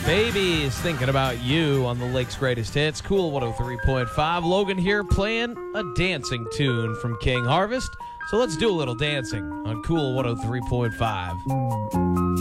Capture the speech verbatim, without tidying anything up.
Babies thinking about you on the Lake's Greatest Hits. Cool one oh three point five. Logan here playing a dancing tune from King Harvest. So let's do a little dancing on Cool one oh three point five.